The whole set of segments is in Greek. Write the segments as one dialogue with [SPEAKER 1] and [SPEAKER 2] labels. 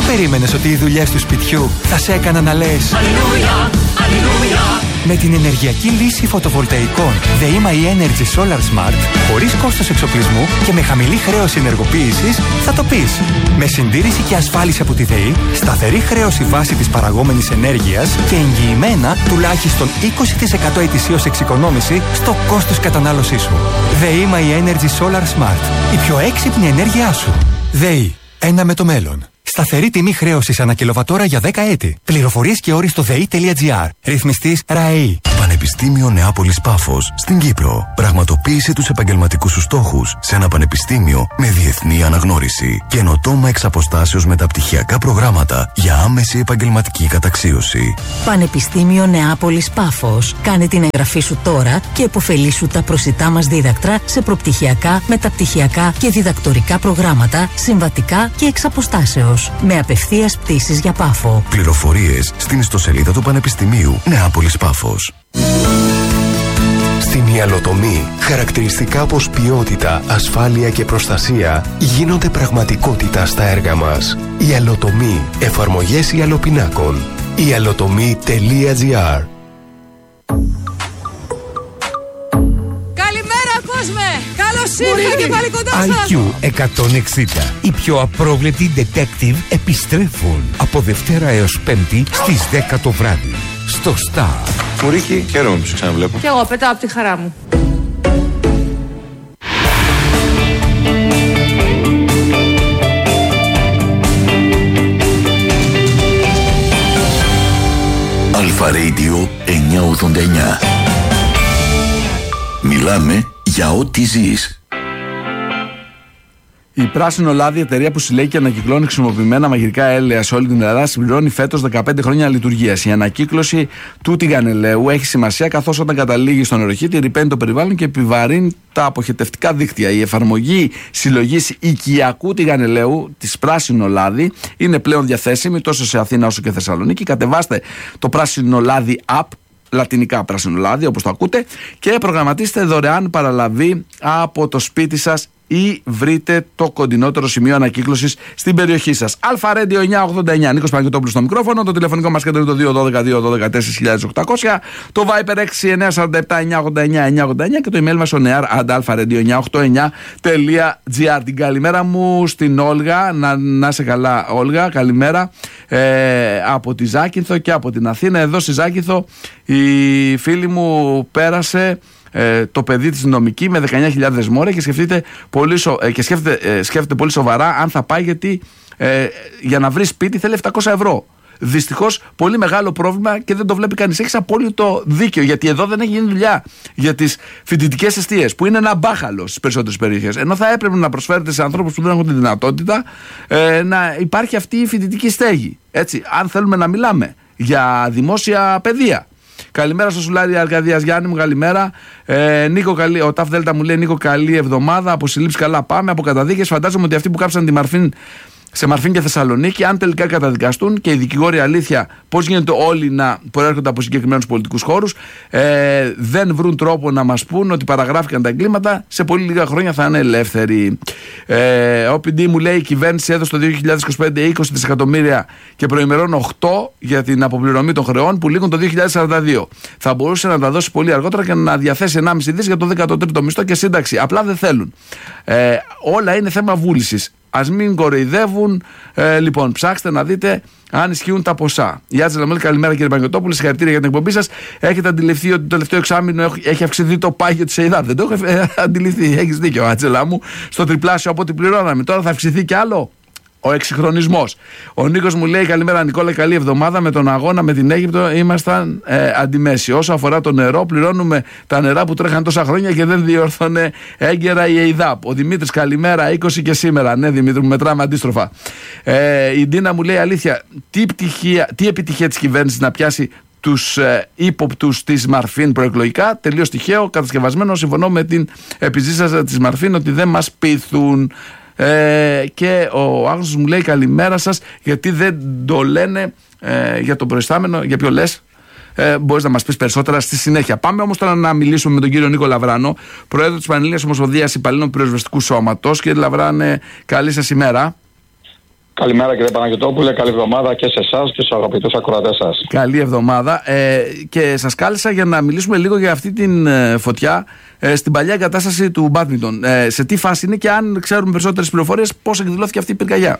[SPEAKER 1] περίμενες ότι οι δουλειές του σπιτιού θα σε έκαναν να λες Αλληλούια, αλληλούια? Με την ενεργειακή λύση φωτοβολταϊκών ΔΕΗ Energy Solar Smart, χωρίς κόστος εξοπλισμού και με χαμηλή χρέωση ενεργοποίησης, θα το πεις. Με συντήρηση και ασφάλιση από τη ΔΕΗ, σταθερή χρέωση βάση της παραγόμενης ενέργειας και εγγυημένα τουλάχιστον 20% ετησίως εξοικονόμηση στο κόστος κατανάλωσής σου. ΔΕΗ Energy Solar Smart. Η πιο έξυπνη ενέργειά σου. ΔΕΗ. Ένα με το μέλλον. Σταθερή τιμή χρέωσης ανά κιλοβατόρα για 10 έτη. Πληροφορίες και όροι στο ΔΕΗ.gr. Ρυθμιστής ΡΑΕΗ.
[SPEAKER 2] Πανεπιστήμιο Νεάπολης Πάφος στην Κύπρο. Πραγματοποίησε τους επαγγελματικούς σου στόχους σε ένα πανεπιστήμιο με διεθνή αναγνώριση. Καινοτόμα εξ αποστάσεως μεταπτυχιακά προγράμματα για άμεση επαγγελματική καταξίωση.
[SPEAKER 3] Πανεπιστήμιο Νεάπολης Πάφος. Κάνε την εγγραφή σου τώρα και επωφελήσου τα προσιτά μας δίδακτρα σε προπτυχιακά, μεταπτυχιακά και διδακτορικά προγράμματα, συμβατικά και εξ αποστάσεως. Με απευθείας πτήσεις για Πάφο.
[SPEAKER 2] Πληροφορίες στην ιστοσελίδα του Πανεπιστημίου Νεάπολης Πάφος.
[SPEAKER 4] Στην Ιαλοτομή, χαρακτηριστικά όπως ποιότητα, ασφάλεια και προστασία γίνονται πραγματικότητα στα έργα μας. Ιαλοτομή, εφαρμογές ιαλοπινάκων. Ιαλοτομή.gr.
[SPEAKER 5] Καλημέρα κόσμε! Καλώς ήρθατε και πάλι κοντά σας!
[SPEAKER 6] IQ 160. Οι πιο απρόβλεπτοι detective επιστρέφουν από Δευτέρα έως Πέμπτη στις 10 το βράδυ. Στο Star.
[SPEAKER 7] Μουρίκη, χαίρομαι που σε ξαναβλέπω.
[SPEAKER 5] Και εγώ πετάω από τη χαρά μου.
[SPEAKER 2] Αλφα Radio 989. Μιλάμε για ό,τι ζεις.
[SPEAKER 8] Η Πράσινο Λάδι, εταιρεία που συλλέγει και ανακυκλώνει χρησιμοποιημένα μαγειρικά έλαια σε όλη την Ελλάδα, συμπληρώνει φέτος 15 χρόνια λειτουργίας. Η ανακύκλωση του τηγανελαίου έχει σημασία, καθώς όταν καταλήγει στον νεροχύτη ρυπαίνει το περιβάλλον και επιβαρύνει τα αποχετευτικά δίκτυα. Η εφαρμογή συλλογής οικιακού τηγανελαίου της Πράσινο Λάδι είναι πλέον διαθέσιμη τόσο σε Αθήνα όσο και Θεσσαλονίκη. Κατεβάστε το Πράσινο Λάδι app, λατινικά Πράσινο Λάδι όπως το ακούτε, και προγραμματίστε δωρεάν παραλαβή από το σπίτι σας ή βρείτε το κοντινότερο σημείο ανακύκλωσης στην περιοχή σας. Αλφα Radio 989, Νίκος Παναγιωτόπουλος στο μικρόφωνο. Το τηλεφωνικό μας κέντρο είναι το 212-212-4800, το Viper 6947-989-989 και το email μας onear@alfaradio989.gr. Την καλημέρα μου στην Όλγα, να είσαι καλά Όλγα, καλημέρα, από τη Ζάκυνθο και από την Αθήνα. Εδώ στη Ζάκυνθο η φίλη μου πέρασε το παιδί της νομική με 19.000 μόρια και σκέφτεται πολύ σοβαρά αν θα πάει, γιατί για να βρει σπίτι θέλει 700 ευρώ. Δυστυχώς πολύ μεγάλο πρόβλημα και δεν το βλέπει κανείς. Έχεις απόλυτο δίκιο, γιατί εδώ δεν έχει γίνει δουλειά για τις φοιτητικές εστίες, που είναι ένα μπάχαλο στις περισσότερες περιοχές. Ενώ θα έπρεπε να προσφέρεται σε ανθρώπους που δεν έχουν τη δυνατότητα να υπάρχει αυτή η φοιτητική στέγη. Έτσι, αν θέλουμε να μιλάμε για δημόσια παιδεία. Καλημέρα στο Σουλάρι Αρκαδίας Γιάννη μου, καλημέρα. Νίκο, ο Ταφ Δέλτα μου λέει: Νίκο, καλή εβδομάδα. Από συλλήψεις καλά πάμε. Από καταδίκες, φαντάζομαι ότι αυτοί που κάψαν τη Μαρφίν σε Μαρφίν και Θεσσαλονίκη, αν τελικά καταδικαστούν, και οι δικηγόροι, αλήθεια, πώς γίνεται όλοι να προέρχονται από συγκεκριμένους πολιτικούς χώρους, δεν βρουν τρόπο να μας πούν ότι παραγράφηκαν τα εγκλήματα, σε πολύ λίγα χρόνια θα είναι ελεύθεροι. Ο PD μου λέει: η κυβέρνηση έδωσε το 2025 20 δισεκατομμύρια και προημερών 8 για την αποπληρωμή των χρεών που λήγουν το 2042. Θα μπορούσε να τα δώσει πολύ αργότερα και να διαθέσει 1,5 δις για το 13ο μισθό και σύνταξη. Απλά δεν θέλουν. Όλα είναι θέμα βούλησης. Ας μην κοροϊδεύουν. Λοιπόν, ψάξτε να δείτε αν ισχύουν τα ποσά. Η Άτζελα μου λέει: καλημέρα κύριε Παναγιωτόπουλε, συγχαρητήρια για την εκπομπή σας. Έχετε αντιληφθεί ότι το τελευταίο εξάμηνο έχει αυξηθεί το πάγιο της ΕΙΔΑ? Δεν το έχω αντιληφθεί. Έχεις δίκιο, Άτζελα μου. Στο τριπλάσιο από ό,τι πληρώναμε. Τώρα θα αυξηθεί κι άλλο. Ο εξυγχρονισμός. Ο Νίκος μου λέει: καλημέρα Νικόλα, καλή εβδομάδα. Με τον αγώνα με την Αίγυπτο ήμασταν αντιμέση. Όσο αφορά το νερό, πληρώνουμε τα νερά που τρέχαν τόσα χρόνια και δεν διόρθωνε έγκαιρα η ΕΙΔΑΠ. Ο Δημήτρης, καλημέρα, 20 και σήμερα. Ναι, Δημήτρη μου, μετράμε αντίστροφα. Η Ντίνα μου λέει: αλήθεια, τι επιτυχία της κυβέρνησης να πιάσει τους ύποπτους της Μαρφίν προεκλογικά? Τελείως τυχαίο, κατασκευασμένο. Συμφωνώ με την επιζήτηση της Μαρφίν ότι δεν μας πείθουν. Και ο Άγνωστος μου λέει: καλημέρα σας, γιατί δεν το λένε για τον προϊστάμενο? Για ποιο λες? Μπορείς να μας πεις περισσότερα στη συνέχεια. Πάμε όμως τώρα να μιλήσουμε με τον κύριο Νίκο Λαβράνο, πρόεδρο της Πανελλήνιας Ομοσπονδίας Υπαλλήλων Πυροσβεστικού Σώματος. Κύριε Λαβράνε, καλή σας ημέρα.
[SPEAKER 9] Καλημέρα κύριε Παναγιωτόπουλε, καλή εβδομάδα και σε εσάς και στους αγαπητούς ακροατές σας.
[SPEAKER 8] Καλή εβδομάδα και σας κάλεσα για να μιλήσουμε λίγο για αυτή την φωτιά στην παλιά εγκατάσταση του μπάντμιντον. Σε τι φάση είναι και αν ξέρουμε περισσότερες πληροφορίες πώς εκδηλώθηκε αυτή η πυρκαγιά.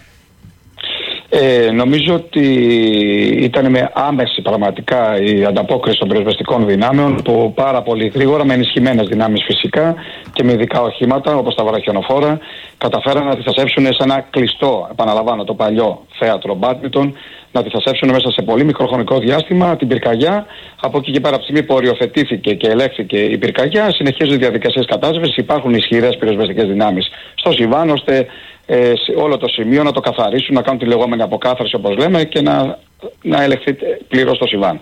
[SPEAKER 9] Νομίζω ότι ήταν με άμεση πραγματικά η ανταπόκριση των πυροσβεστικών δυνάμεων που πάρα πολύ γρήγορα, με ενισχυμένες δυνάμεις φυσικά και με ειδικά οχήματα όπως τα βραχιονοφόρα, καταφέραν να αντιθασέψουν σε ένα κλειστό, επαναλαμβάνω, το παλιό θέατρο μπάντμιντον, να αντιθασέψουν μέσα σε πολύ μικρό χρονικό διάστημα την πυρκαγιά. Από εκεί και πέρα, από τη στιγμή που οριοθετήθηκε και ελέγχθηκε η πυρκαγιά, συνεχίζονται οι διαδικασίες κατάσβεσης. Υπάρχουν ισχυρές πυροσβεστικές δυνάμεις στο συμβάν, ώστε σε όλο το σημείο να το καθαρίσουν, να κάνουν τη λεγόμενη αποκάθαρση όπως λέμε και να ελεγχθεί πλήρως το συμβάν.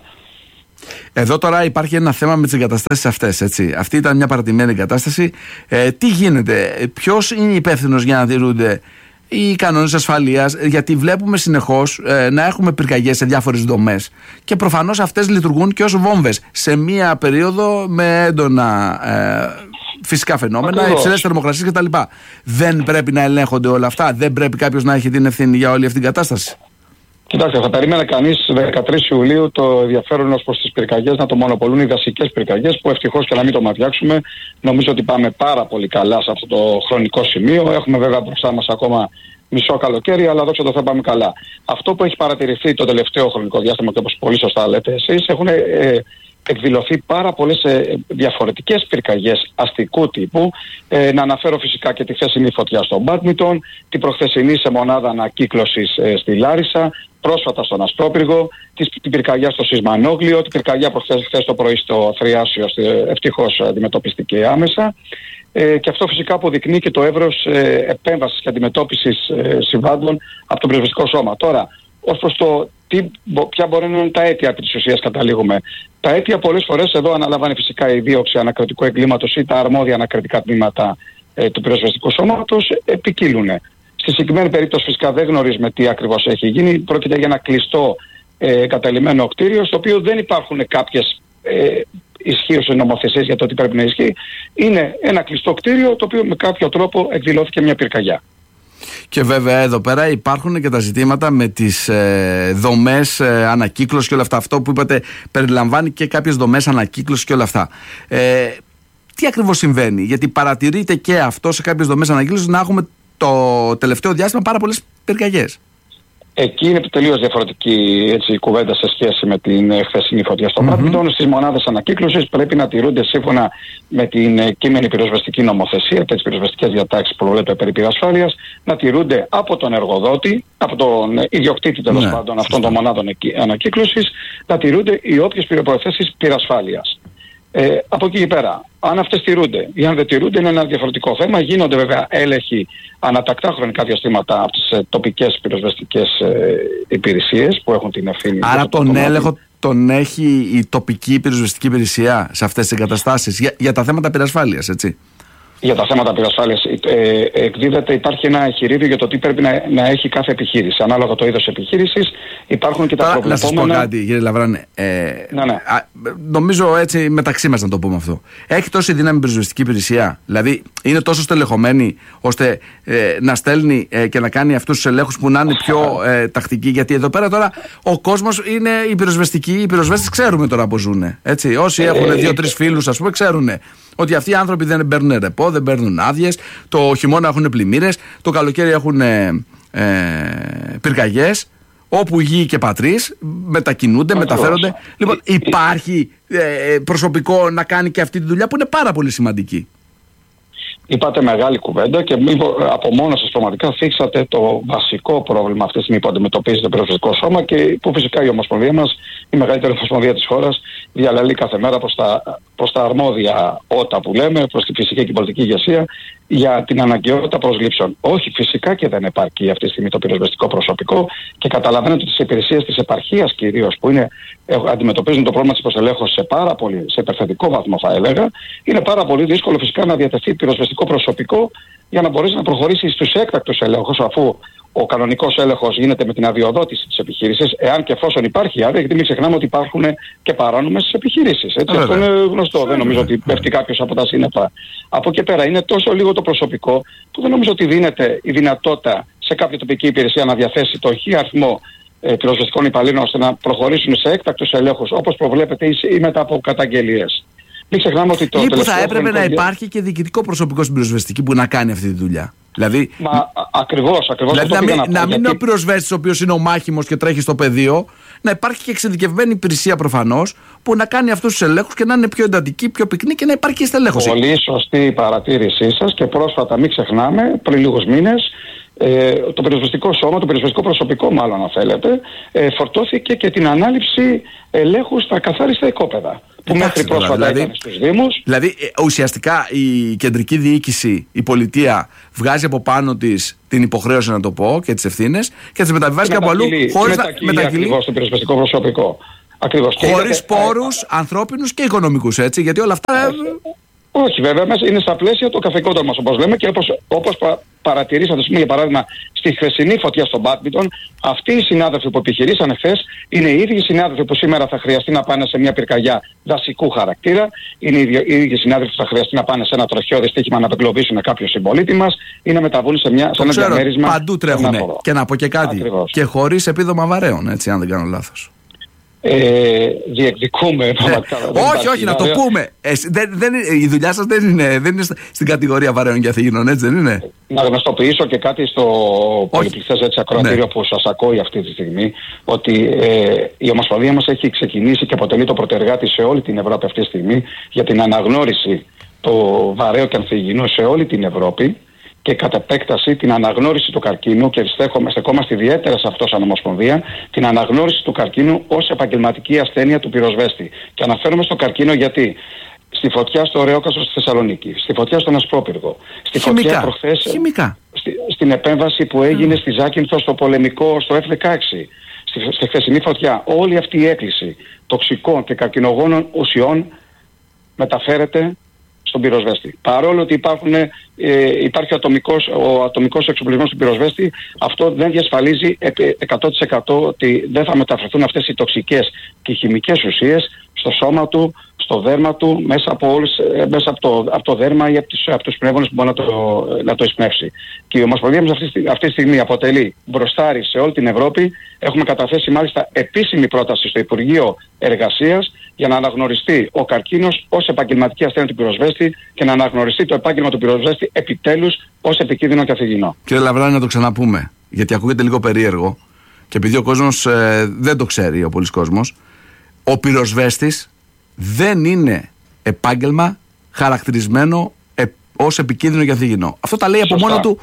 [SPEAKER 8] Εδώ τώρα υπάρχει ένα θέμα με τις εγκαταστάσεις αυτές, έτσι. Αυτή ήταν μια παρατημένη εγκατάσταση. Τι γίνεται, ποιος είναι υπεύθυνος για να τηρούνται οι κανόνες ασφαλείας, γιατί βλέπουμε συνεχώς να έχουμε πυρκαγιές σε διάφορες δομές και προφανώς αυτές λειτουργούν και ως βόμβες σε μια περίοδο με έντονα φυσικά φαινόμενα, υψηλές θερμοκρασίες κτλ. Δεν πρέπει να ελέγχονται όλα αυτά, δεν πρέπει κάποιος να έχει την ευθύνη για όλη αυτή την κατάσταση.
[SPEAKER 9] Κοιτάξτε, θα περίμενε κανείς 13 Ιουλίου το ενδιαφέρον ως προς τις πυρκαγιές να το μονοπολούν οι δασικές πυρκαγιές, που ευτυχώς και να μην το ματιάξουμε, νομίζω ότι πάμε πάρα πολύ καλά σε αυτό το χρονικό σημείο. Έχουμε βέβαια μπροστά μας ακόμα μισό καλοκαίρι, αλλά δόξα τω Θεώ πάμε καλά. Αυτό που έχει παρατηρηθεί το τελευταίο χρονικό διάστημα και όπως πολύ σωστά λέτε εσείς, έχουν εκδηλωθεί πάρα πολλές διαφορετικές πυρκαγιές αστικού τύπου. Να αναφέρω φυσικά και τη χθεσινή φωτιά στο μπάντμιντον, την προχθεσινή σε μονάδα ανακύκλωσης στη Λάρισα, πρόσφατα στον Ασπρόπυργο, την πυρκαγιά στο Σισμανόγλιο, την πυρκαγιά χθες το πρωί στο Θριάσιο, ευτυχώς αντιμετωπιστηκε άμεσα. Και αυτό φυσικά αποδεικνύει και το εύρος επέμβασης και αντιμετώπισης συμβάντων από το πυροσβεστικό σώμα. Τώρα, ως προς το ποια μπορεί να είναι τα αίτια επί της ουσίας καταλήγουμε. Τα αίτια πολλές φορές εδώ αναλαμβάνει φυσικά η δίωξη ανακριτικού εγκλήματος ή τα αρμόδια ανακριτικά τμήματα του πυροσβεστικού σώματος ποικίλουν. Στη συγκεκριμένη περίπτωση φυσικά δεν γνωρίζουμε τι ακριβώς έχει γίνει. Πρόκειται για ένα κλειστό καταλημμένο κτίριο, στο οποίο δεν υπάρχουν κάποιες ισχύουσες νομοθεσίες για το τι πρέπει να ισχύει. Είναι ένα κλειστό κτίριο το οποίο με κάποιο τρόπο εκδηλώθηκε μια πυρκαγιά.
[SPEAKER 8] Και βέβαια εδώ πέρα υπάρχουν και τα ζητήματα με τις δομές ανακύκλωσης και όλα αυτά. Αυτό που είπατε περιλαμβάνει και κάποιες δομές ανακύκλωσης και όλα αυτά. Τι ακριβώς συμβαίνει, γιατί παρατηρείται και αυτό σε κάποιες δομές ανακύκλωσης να έχουμε το τελευταίο διάστημα πάρα πολλές πυρκαγιές.
[SPEAKER 9] Εκεί είναι τελείως διαφορετική η κουβέντα σε σχέση με την χθεσινή φωτιά στο μπάντμιντον. Στις μονάδες ανακύκλωσης πρέπει να τηρούνται σύμφωνα με την κείμενη πυροσβεστική νομοθεσία και τις πυροσβεστικές διατάξεις που προβλέπεται περί πυρασφάλειας, να τηρούνται από τον εργοδότη, από τον ιδιοκτήτη τέλος πάντων αυτών των μονάδων ανακύκλωσης, να τηρούνται οι όποιες προϋποθέσεις πυρασφάλειας. Από εκεί και πέρα, αν αυτές τηρούνται ή αν δεν τηρούνται, είναι ένα διαφορετικό θέμα. Γίνονται βέβαια έλεγχοι ανατακτά χρονικά διαστήματα από τις τοπικές πυροσβεστικές υπηρεσίες που έχουν την ευθύνη.
[SPEAKER 8] Άρα τον έλεγχο τον έχει η τοπική πυροσβεστική υπηρεσία σε αυτές τις εγκαταστάσεις για τα θέματα πυρασφάλειας, έτσι.
[SPEAKER 9] Για τα θέματα πυρασφάλειας εκδίδεται, υπάρχει ένα εγχειρίδιο για το τι πρέπει να έχει κάθε επιχείρηση. Ανάλογα το είδος επιχείρησης υπάρχουν και τα προβλεπόμενα. Να σας πω κάτι,
[SPEAKER 8] κύριε Λαβράνε. Νομίζω έτσι μεταξύ μας να το πούμε αυτό. Έχει τόση δύναμη η πυροσβεστική υπηρεσία, δηλαδή είναι τόσο στελεχωμένη ώστε να στέλνει και να κάνει αυτούς τους ελέγχους που να είναι πιο τακτικοί. Γιατί εδώ πέρα τώρα ο κόσμος είναι οι πυροσβεστικοί. Οι πυροσβέστες ξέρουμε τώρα πώς ζουν. Όσοι έχουν 2-3 φίλους, ας πούμε, ξέρουν ότι αυτοί οι άνθρωποι δεν παίρνουν ρεπό, δεν παίρνουν άδειες, το χειμώνα έχουν πλημμύρες, το καλοκαίρι έχουν πυρκαγιές, όπου γη και πατρίς μετακινούνται, μεταφέρονται. Λοιπόν, υπάρχει προσωπικό να κάνει και αυτή τη δουλειά που είναι πάρα πολύ σημαντική.
[SPEAKER 9] Είπατε μεγάλη κουβέντα και από μόνο σας πραγματικά θίξατε το βασικό πρόβλημα αυτή τη στιγμή που αντιμετωπίζει το πυροσβεστικό σώμα και που φυσικά η Ομοσπονδία μας, η μεγαλύτερη Ομοσπονδία της χώρας, διαλαλεί κάθε μέρα προς τα αρμόδια ότα που λέμε, προς τη φυσική και πολιτική ηγεσία για την αναγκαιότητα προσλήψεων. Όχι, φυσικά και δεν επαρκεί αυτή τη στιγμή το πυροσβεστικό προσωπικό και καταλαβαίνετε ότι τις υπηρεσίες της επαρχίας κυρίως που αντιμετωπίζουν το πρόβλημα της προσελέχωσης σε υπερθετικό βαθμό θα έλεγα, είναι πάρα πολύ δύσκολο φυσικά να διατεθεί πυροσβεστικό προσωπικό για να μπορέσει να προχωρήσει στους έκτακτους ελέγχους, αφού ο κανονικός έλεγχος γίνεται με την αδειοδότηση της επιχείρησης, εάν και εφόσον υπάρχει άδεια, γιατί μην ξεχνάμε ότι υπάρχουν και παράνομες επιχειρήσεις. Αυτό είναι γνωστό. Δεν νομίζω ότι πέφτει κάποιος από τα σύννεφα. Από εκεί πέρα είναι τόσο λίγο το προσωπικό που δεν νομίζω ότι δίνεται η δυνατότητα σε κάποια τοπική υπηρεσία να διαθέσει το χ αριθμό πυροσβεστικών υπαλλήλων ώστε να προχωρήσουν σε έκτακτους ελέγχους όπως προβλέπεται ή μετά από καταγγελίες. Μην ξεχνάμε ότι το. Ή
[SPEAKER 8] που θα έπρεπε να υπάρχει και διοικητικό προσωπικό στην πυροσβεστική που να κάνει αυτή τη δουλειά. Δηλαδή.
[SPEAKER 9] Ακριβώς.
[SPEAKER 8] Δηλαδή να μην είναι ο πυροσβέστης ο οποίος είναι ο μάχημος και τρέχει στο πεδίο, να υπάρχει και εξειδικευμένη υπηρεσία προφανώς που να κάνει αυτούς τους ελέγχους και να είναι πιο εντατική, πιο πυκνή και να υπάρχει και στελέχωση.
[SPEAKER 9] Πολύ σωστή η παρατήρησή σας και πρόσφατα, μην ξεχνάμε, πριν λίγους μήνες. Το πυροσβεστικό σώμα, το πυροσβεστικό προσωπικό μάλλον αν θέλετε, φορτώθηκε και την ανάληψη ελέγχου στα καθάριστα οικόπεδα που μέχρι πρόσφατα ήταν στους Δήμους.
[SPEAKER 8] Δηλαδή ουσιαστικά η κεντρική διοίκηση, η πολιτεία βγάζει από πάνω της την υποχρέωση να το πω και τις ευθύνες και τις μεταβιβάζει κάπου αλλού χωρίς να μετακυλεί
[SPEAKER 9] ακριβώς το pυροσβεστικό προσωπικό.
[SPEAKER 8] Χωρίς πόρους ανθρώπινους και οικονομικούς, έτσι, γιατί όλα αυτά...
[SPEAKER 9] Όχι, βέβαια, είναι στα πλαίσια των καθηκόντων μας, όπως λέμε, και όπως παρατηρήσατε, για παράδειγμα, στη χθεσινή φωτιά στο μπάντμιντον, αυτοί οι συνάδελφοι που επιχειρήσαν χθες είναι οι ίδιοι συνάδελφοι που σήμερα θα χρειαστεί να πάνε σε μια πυρκαγιά δασικού χαρακτήρα, είναι οι ίδιοι συνάδελφοι που θα χρειαστεί να πάνε σε ένα τροχαίο δυστύχημα να απεγκλωβίσουν κάποιο συμπολίτη μας ή να μεταβούν σε ένα διαμέρισμα.
[SPEAKER 8] Παντού τρέχουν. Και να πω και κάτι. Ακριβώς. Και χωρίς επίδομα βαρέων, έτσι, αν δεν κάνω λάθος.
[SPEAKER 9] Διεκδικούμε
[SPEAKER 8] όχι, να το πούμε. Η δουλειά σας δεν είναι στην κατηγορία βαρέων και Αθήγηνων, έτσι δεν είναι?
[SPEAKER 9] Να γνωστοποιήσω και κάτι στο πολυπληθές ακροατήριο που σας ακούει αυτή τη στιγμή, ότι η Ομοσπονδία μας έχει ξεκινήσει και αποτελεί το πρωτεργάτη σε όλη την Ευρώπη αυτή τη στιγμή για την αναγνώριση του βαρέου και ανθυγιεινού σε όλη την Ευρώπη και κατ' επέκταση την αναγνώριση του καρκίνου, και στεκόμαστε ιδιαίτερα σε αυτό σαν Ομοσπονδία, την αναγνώριση του καρκίνου ως επαγγελματική ασθένεια του πυροσβέστη. Και αναφέρομαι στο καρκίνο γιατί στη φωτιά στο Ρεόκαστρο στη Θεσσαλονίκη, στη φωτιά στον Ασπρόπυργο, στη φωτιά προχθές, στην επέμβαση που έγινε στη Ζάκυνθο στο πολεμικό, στο F-16, στη χθεσινή φωτιά, όλη αυτή η έκκληση τοξικών και καρκινογόνων ουσιών μεταφέρεται στον πυροσβέστη. Παρόλο ότι υπάρχει ο ατομικός εξοπλισμός του πυροσβέστη, αυτό δεν διασφαλίζει 100% ότι δεν θα μεταφερθούν αυτές οι τοξικές και χημικές ουσίες στο σώμα του, στο δέρμα του, μέσα από το δέρμα ή από τους πνεύμονες που μπορεί να το εισπνεύσει. Και η Ομοσπονδία μας αυτή τη στιγμή αποτελεί μπροστάρι σε όλη την Ευρώπη. Έχουμε καταθέσει μάλιστα επίσημη πρόταση στο Υπουργείο Εργασίας για να αναγνωριστεί ο καρκίνος ως επαγγελματική ασθένεια του πυροσβέστη και να αναγνωριστεί το επάγγελμα του πυροσβέστη επιτέλους ως επικίνδυνο και ανθυγιεινό.
[SPEAKER 8] Κύριε Λαβράνη, να το ξαναπούμε, γιατί ακούγεται λίγο περίεργο και επειδή ο κόσμος δεν το ξέρει, ο πολλής κόσμος, ο πυροσβέστης δεν είναι επάγγελμα χαρακτηρισμένο ως επικίνδυνο και ανθυγιεινό. Αυτό τα λέει από μόνο του.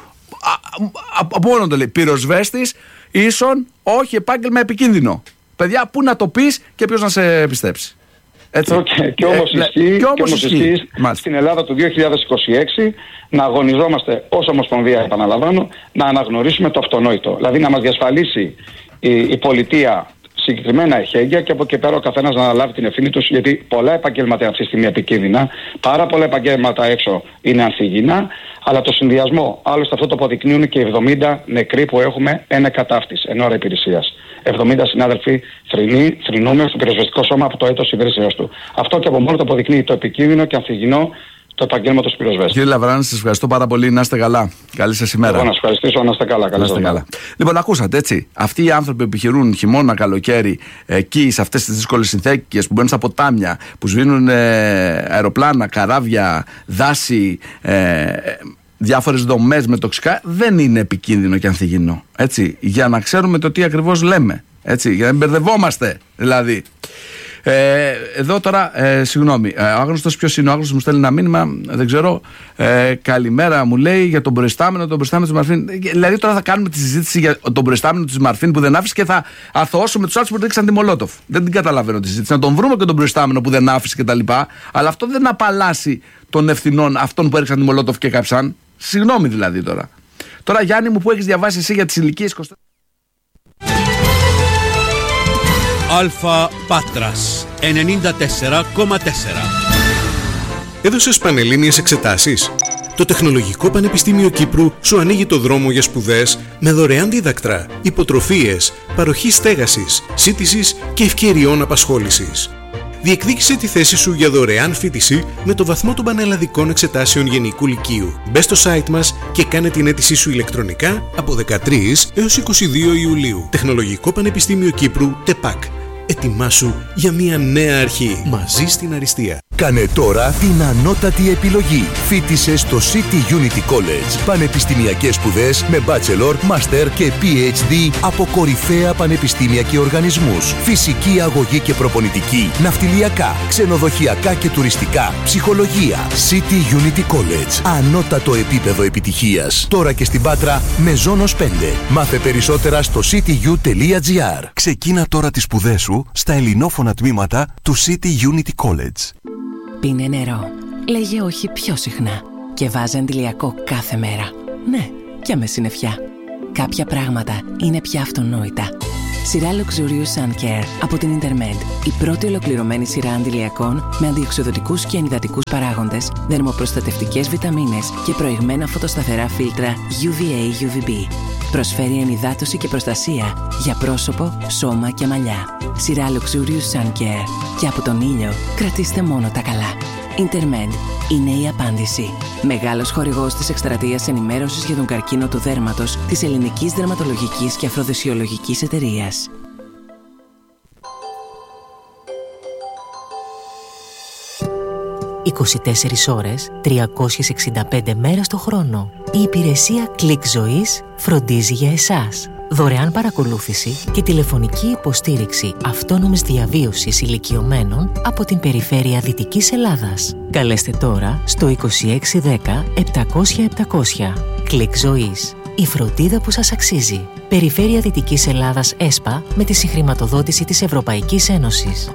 [SPEAKER 8] Από μόνο το λέει. Πυροσβέστης ίσον όχι επάγγελμα επικίνδυνο. Παιδιά, πού να το πεις και ποιος να σε πιστέψει. Έτσι.
[SPEAKER 9] Και όμως ισχύει στην Ελλάδα του 2026 να αγωνιζόμαστε ως Ομοσπονδία, επαναλαμβάνω, να αναγνωρίσουμε το αυτονόητο. Δηλαδή να μας διασφαλίσει η πολιτεία συγκεκριμένα εχέγγυα και από εκεί πέρα ο καθένας να αναλάβει την ευθύνη του, γιατί πολλά επαγγέλματα είναι αυτή τη στιγμή επικίνδυνα, πάρα πολλά επαγγέλματα έξω είναι ανθυγιεινά, αλλά το συνδυασμό, άλλωστε αυτό το αποδεικνύουν και οι 70 νεκροί που έχουμε ένα κατάφτης εν ώρα υπηρεσίας. 70 συνάδελφοι θρηνούμε στο πυροσβεστικό σώμα από το έτος ιδρύσεως του. Αυτό και από μόνο το αποδεικνύει το επικίνδυνο και ανθυγιεινό το επαγγέλματο του πυροσβέστη.
[SPEAKER 8] Κύριε Λαβράνη, σας ευχαριστώ πάρα πολύ. Να είστε καλά. Καλή σας ημέρα.
[SPEAKER 9] Εγώ να σας ευχαριστήσω, να είστε καλά.
[SPEAKER 8] Να είστε καλά. Λοιπόν, ακούσατε έτσι. Αυτοί οι άνθρωποι που επιχειρούν χειμώνα, καλοκαίρι, εκεί σε αυτές τις δύσκολες συνθήκες, που μπαίνουν στα ποτάμια, που σβήνουν αεροπλάνα, καράβια, δάση, διάφορες δομές με τοξικά, δεν είναι επικίνδυνο και ανθυγιεινό. Έτσι. Για να ξέρουμε το τι ακριβώς λέμε. Έτσι. Για να μην μπερδευόμαστε. Δηλαδή. Εδώ τώρα, συγγνώμη, ο άγνωστος ποιος είναι, ο άγνωστος μου στέλνει ένα μήνυμα, δεν ξέρω, καλημέρα μου λέει για τον προϊστάμενο της Μαρφίν. Δηλαδή τώρα θα κάνουμε τη συζήτηση για τον προϊστάμενο της Μαρφίν που δεν άφησε και θα αθωώσουμε τους άλλους που ρίξαν τη Μολότοφ. Δεν την καταλαβαίνω τη συζήτηση. Να τον βρούμε και τον προϊστάμενο που δεν άφησε κτλ. Αλλά αυτό δεν απαλλάσσει των ευθυνών αυτών που έριξαν τη Μολότοφ και κάψαν. Συγγνώμη δηλαδή τώρα. Τώρα Γιάννη μου, που έχεις διαβάσει εσύ για τις ηλικίες 24.
[SPEAKER 10] Αλφα Πάτρας 94,4.
[SPEAKER 11] Έδωσες πανελλήνιες εξετάσεις? Το Τεχνολογικό Πανεπιστήμιο Κύπρου σου ανοίγει το δρόμο για σπουδές με δωρεάν δίδακτρα, υποτροφίες, παροχή στέγασης, σύντησης και ευκαιριών απασχόλησης. Διεκδίκησε τη θέση σου για δωρεάν φοιτηση με το βαθμό των πανελλαδικών εξετάσεων Γενικού Λυκείου. Μπες στο site μας και κάνε την αίτησή σου ηλεκτρονικά από 13 έως 22 Ιουλίου. Τεχνολογικό Πανεπιστήμιο Κύπρου, ΤΕΠΑΚ. Ετοιμάσου για μια νέα αρχή. Μαζί στην αριστεία.
[SPEAKER 2] Κάνε τώρα την ανώτατη επιλογή. Φοίτησε στο City Unity College. Πανεπιστημιακές σπουδές με bachelor, master και PhD από κορυφαία πανεπιστήμια και οργανισμούς. Φυσική αγωγή και προπονητική, ναυτιλιακά, ξενοδοχειακά και τουριστικά, ψυχολογία. City Unity College. Ανώτατο επίπεδο επιτυχίας. Τώρα και στην Πάτρα με Ζώνος 5. Μάθε περισσότερα στο cityu.gr. Ξεκίνα τώρα τις σπουδές σου στα ελληνόφωνα τμήματα του City Unity College.
[SPEAKER 12] Πίνε νερό. Λέγε όχι πιο συχνά. Και βάζε αντιλιακό κάθε μέρα. Ναι, και με συννεφιά. Κάποια πράγματα είναι πια αυτονόητα. Σειρά Luxurious Sun Care από την Intermed. Η πρώτη ολοκληρωμένη σειρά αντιλιακών με αντιοξυδοτικούς και ενυδατικούς παράγοντες, δερμοπροστατευτικές βιταμίνες και προηγμένα φωτοσταθερά φίλτρα UVA-UVB. Προσφέρει ενυδάτωση και προστασία για πρόσωπο, σώμα και μαλλιά. Σειρά Luxurious Sun Care. Και από τον ήλιο κρατήστε μόνο τα καλά. Intermed είναι η απάντηση. Μεγάλος χορηγός της εκστρατείας ενημέρωσης για τον καρκίνο του δέρματος της Ελληνικής Δερματολογικής και Αφροδεσιολογικής Εταιρείας.
[SPEAKER 3] «24 ώρες, 365 μέρες το χρόνο». Η υπηρεσία Κλικ Ζωής φροντίζει για εσάς. Δωρεάν παρακολούθηση και τηλεφωνική υποστήριξη αυτόνομης διαβίωσης ηλικιωμένων από την περιφέρεια Δυτικής Ελλάδας. Καλέστε τώρα στο 2610 700 700. Κλικ Ζωής. Η φροντίδα που σας αξίζει. Περιφέρεια Δυτικής Ελλάδας ΕΣΠΑ με τη συγχρηματοδότηση της Ευρωπαϊκής Ένωσης.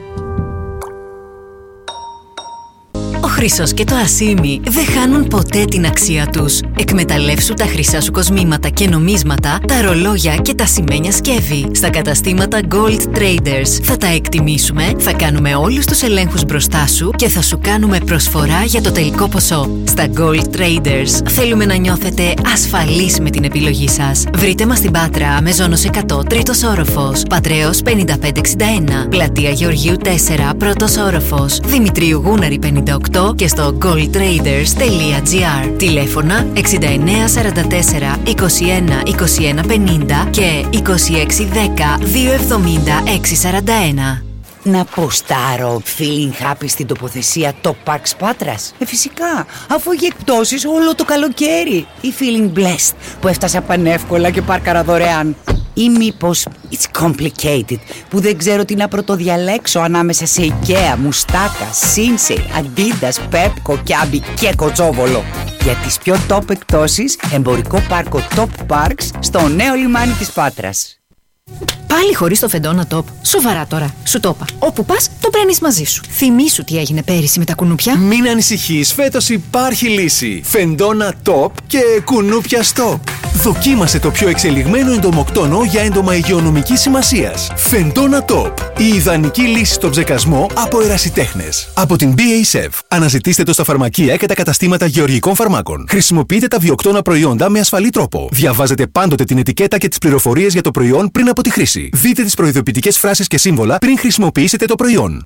[SPEAKER 13] Ο χρυσός και το ασίμι δεν χάνουν ποτέ την αξία τους. Εκμεταλλεύσου τα χρυσά σου κοσμήματα και νομίσματα, τα ρολόγια και τα σημαίνια σκεύη στα καταστήματα Gold Traders. Θα τα εκτιμήσουμε, θα κάνουμε όλους τους ελέγχους μπροστά σου και θα σου κάνουμε προσφορά για το τελικό ποσό. Στα Gold Traders θέλουμε να νιώθετε ασφαλείς με την επιλογή σας. Βρείτε μας στην Πάτρα με Ζώνος 100, τρίτος όροφος, Πατρέως 5561, Πλατεία Γεωργίου 4, πρώτος όροφος, Δημητρίου Γούναρη 58 και στο goldtraders.gr. Τηλέφωνα 69 44 21 21 50 και 2610 270 641.
[SPEAKER 14] Να ποστάρω feeling happy στην τοποθεσία Top Parks Πάτρας? Φυσικά, αφού έχει εκπτώσεις όλο το καλοκαίρι. Ή feeling blessed που έφτασα πανεύκολα και πάρκαρα δωρεάν. Ή μήπως it's complicated που δεν ξέρω τι να πρωτοδιαλέξω ανάμεσα σε IKEA, Μουστάκα, Sinsei, Adidas, Pepco, Kiabi και Κοτσόβολο. Για τις πιο top εκπτώσεις, εμπορικό πάρκο Top Parks στο νέο λιμάνι της Πάτρας.
[SPEAKER 15] Πάλι χωρίς το Φεντόνα Top. Σοβαρά τώρα. Σου το είπα. Όπου πας, το παίρνεις μαζί σου. Θυμήσου τι έγινε πέρυσι με τα κουνούπια.
[SPEAKER 16] Μην ανησυχείς, φέτος υπάρχει λύση. Φεντόνα Top και κουνούπια Stop. Δοκίμασε το πιο εξελιγμένο εντομοκτόνο για έντομα υγειονομικής σημασίας. Φεντόνα Top. Η ιδανική λύση στον ψεκασμό από ερασιτέχνες. Από την BASF. Αναζητήστε το στα φαρμακεία και τα καταστήματα γεωργικών φαρμάκων. Χρησιμοποιείτε τα βιοκτώνα προϊόντα με ασφαλή τρόπο. Διαβάζετε πάντοτε την ετικέτα και τις πληροφορίες για το προϊόν πριν από τη χρήση. Δείτε τις προειδοποιητικές φράσεις και σύμβολα πριν χρησιμοποιήσετε το προϊόν.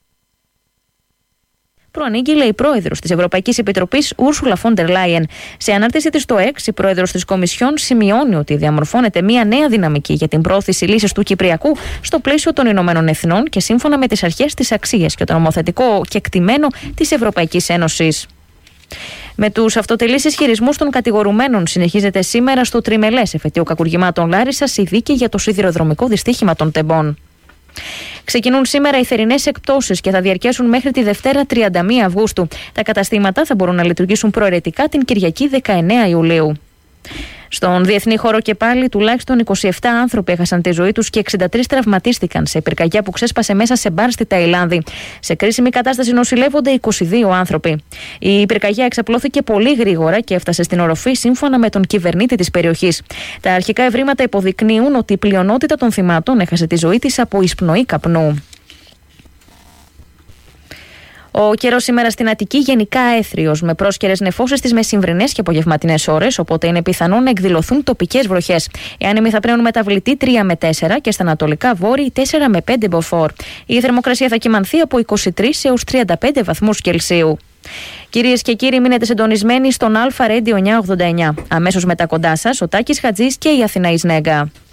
[SPEAKER 17] Προανήγγειλε η πρόεδρος της Ευρωπαϊκής Επιτροπής, Ούρσουλα φον ντερ Λάιεν. Σε ανάρτηση της στο X, η πρόεδρος της Κομισιόν σημειώνει ότι διαμορφώνεται μια νέα δυναμική για την πρόθεση λύσης του Κυπριακού στο πλαίσιο των Ηνωμένων Εθνών και σύμφωνα με τις αρχές, τις αξίες και το νομοθετικό κεκτημένο της Ευρωπαϊκής Ένωσης. Με τους αυτοτελείς ισχυρισμούς των κατηγορουμένων συνεχίζεται σήμερα στο τριμελές εφετείο κακουργημάτων Λάρισσας η δίκη για το σιδηροδρομικό δυστύχημα των Τεμπών. Ξεκινούν σήμερα οι θερινές εκπτώσεις και θα διαρκέσουν μέχρι τη Δευτέρα 31 Αυγούστου. Τα καταστήματα θα μπορούν να λειτουργήσουν προαιρετικά την Κυριακή 19 Ιουλίου. Στον διεθνή χώρο και πάλι, τουλάχιστον 27 άνθρωποι έχασαν τη ζωή τους και 63 τραυματίστηκαν σε πυρκαγιά που ξέσπασε μέσα σε μπαρ στη Ταϊλάνδη. Σε κρίσιμη κατάσταση νοσηλεύονται 22 άνθρωποι. Η πυρκαγιά εξαπλώθηκε πολύ γρήγορα και έφτασε στην οροφή σύμφωνα με τον κυβερνήτη της περιοχής. Τα αρχικά ευρήματα υποδεικνύουν ότι η πλειονότητα των θυμάτων έχασε τη ζωή της από εισπνοή καπνού. Ο καιρός σήμερα στην Αττική γενικά έθριος, με πρόσκαιρες νεφώσεις στις μεσημβρινές και απογευματινές ώρες, οπότε είναι πιθανό να εκδηλωθούν τοπικές βροχές. Οι άνεμοι θα πνέουν μεταβλητή 3 με 4 και στα ανατολικά βόρειοι 4 με 5 μποφόρ. Η θερμοκρασία θα κυμανθεί από 23 έως 35 βαθμούς Κελσίου. Κυρίες και κύριοι, μείνετε συντονισμένοι στον Αλφα Radio 989. Αμέσως μετά κοντά σας ο Τάκης Χατζής και η Αθηναής Νέγκα.